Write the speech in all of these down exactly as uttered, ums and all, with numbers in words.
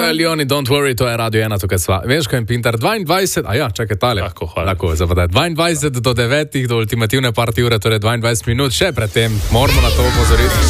Leoni, don't worry, to je Radio ena, tukaj sva. Veško in Pintar, dvaindvajset, a ja, čakaj, tale. Lahko, hvala. Lahko, zapadaj. dvaindvajset do devetih, do ultimativne parti ure, torej dvaindvajset minut, še predtem moramo na to upozoriti.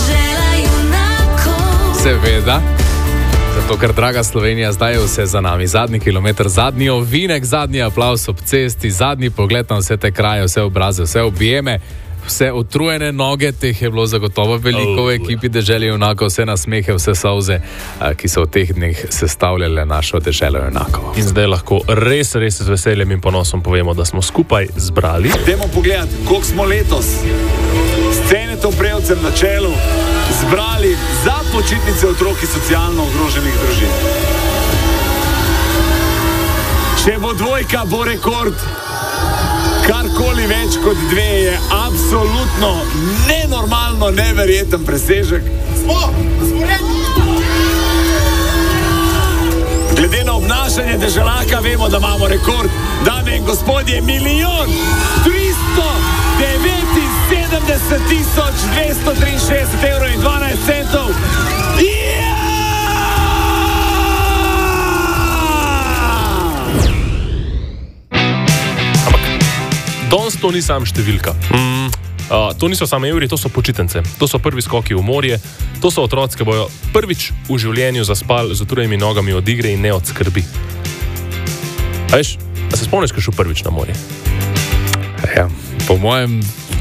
Seveda, zato ker, draga Slovenija, zdaj je vse za nami. Zadnji kilometr, zadnji ovinek, zadnji aplaus ob cesti, zadnji pogled na vse te kraje, vse obraze, vse objeme. Vse utrujene noge, teh je bilo zagotovo veliko v ekipi Dežele junakov, vse nasmehe, vse solze, ki so v teh dneh sestavljale našo Deželo junakov. In zdaj lahko res, res z veseljem in ponosom povemo, da smo skupaj zbrali. Dajmo pogledati, koliko smo letos s Cenetom Prevcem na čelu zbrali za počitnice otrok iz socialno ogroženih družin. Če bo dvojka, bo rekord. Karkoli več kot dve je absolutno nenormalno, neverjeten presežek. Smo, smo redni. Glede na obnašanje Deželaka vemo, da imamo rekord. Dame in gospodje, milijon tristo devetinsedemdeset tisoč dvesto triinšestdeset evrov in dvanajst centov. Yeah! Danes to ni sam številka. Mm. Uh, to niso same evri, to so počitnice. To so prvi skoki v morje. To so otroci, ki bojo prvič v življenju zaspali z utrujenimi nogami od igre in ne od skrbi. A veš, a se spomniš, ko šel prvič na morje? Ja, po mojem...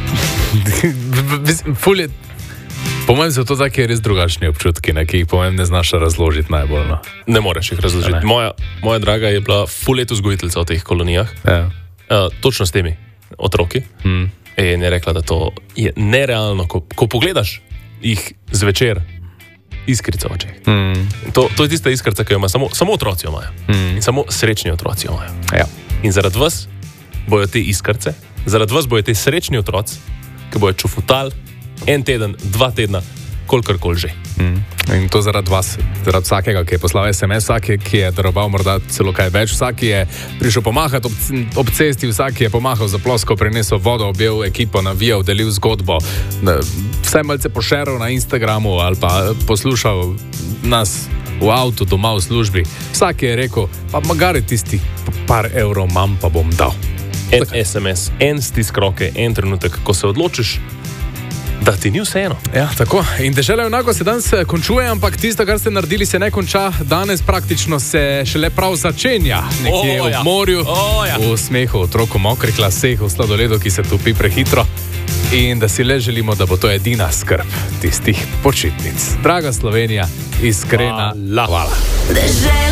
Fulje... Po mojem so to taki res drugačni občutki, ne, ki jih po mojem ne znaš razložiti najbolj. No. Ne moreš jih razložiti. Moja, moja draga je bila ful let vzgojiteljica v teh kolonijah. Ja. Uh, točno s temi otroki. Mm. In je rekla, da to je nerealno. Ko, ko pogledaš jih zvečer, iskrica v očeh. Mm. To, to je tista iskrica, ki jo ima samo, samo otroci jo imajo. Mm. In samo srečni otroci jo imajo. Ja. In zaradi vas bojo te iskrice, zaradi vas bojo te srečni otroci, ki bojo čufutali en teden, dva tedna, kolikorkoli že. Mm. In to zaradi vas, zaradi vsakega, ki je poslal es em es, vsak, ki je daroval morda celo kaj več, vsak je prišel pomahati ob, ob cesti, vsak je pomahal za plosko, prinesel vodo, objel ekipo, navijal, delil zgodbo, vse malce pošeral na Instagramu ali pa poslušal nas v avtu, doma v službi. Vsak je rekel, pa magari tisti par evrov manj pa bom dal. En es em es, en stisk roke, en trenutek, ko se odločiš, da ti ni vseeno. Ja, tako. In Dežela junakov se danes končuje, ampak tisto, kar ste naredili, se ne konča. Danes praktično se šele prav začenja. Nekje oh, ja. ob morju, oh, ja. v smehu otrok, v mokrih laseh, v sladoledu, ki se topi prehitro. In da si le želimo, da bo to edina skrb tistih počitnic. Draga Slovenija, iskrena hvala.